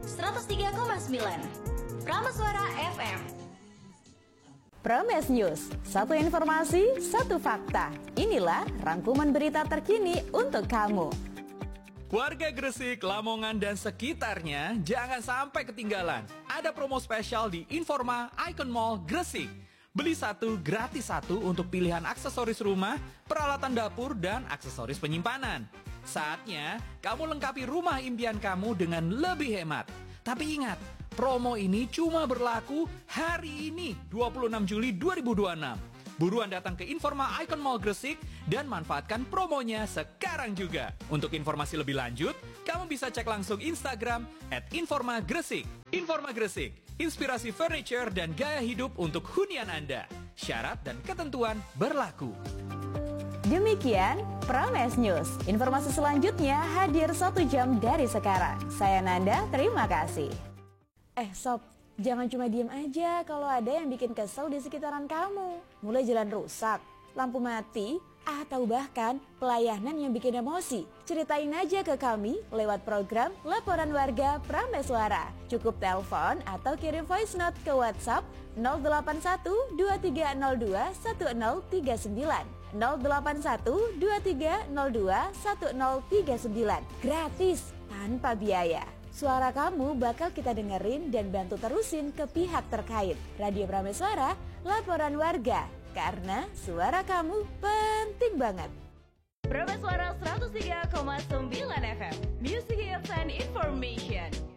103,9 Prameswara FM. Prames News, satu informasi, satu fakta. Inilah rangkuman berita terkini untuk kamu. Warga Gresik, Lamongan, dan sekitarnya jangan sampai ketinggalan. Ada promo spesial di Informa Icon Mall Gresik. Beli satu, gratis satu untuk pilihan aksesoris rumah, peralatan dapur, dan aksesoris penyimpanan. Saatnya kamu lengkapi rumah impian kamu dengan lebih hemat. Tapi ingat, promo ini cuma berlaku hari ini, 26 Juli 2026. Buruan datang ke Informa Icon Mall Gresik dan manfaatkan promonya sekarang juga. Untuk informasi lebih lanjut, kamu bisa cek langsung Instagram @informagresik. Informa Gresik, inspirasi furniture dan gaya hidup untuk hunian Anda. Syarat dan ketentuan berlaku. Demikian Prames News. Informasi selanjutnya hadir 1 jam dari sekarang. Saya Nanda, terima kasih. Sob, jangan cuma diem aja kalau ada yang bikin kesel di sekitaran kamu. Mulai jalan rusak, lampu mati, atau bahkan pelayanan yang bikin emosi. Ceritain aja ke kami lewat program Laporan Warga Prameswara. Cukup telepon atau kirim voice note ke WhatsApp 081 2302 1039. 081 2302 1039. Gratis, tanpa biaya. Suara kamu bakal kita dengerin dan bantu terusin ke pihak terkait. Radio Prameswara, Laporan Warga. Karena suara kamu penting banget. Prameswara 103,9 FM. Music Hits and Information.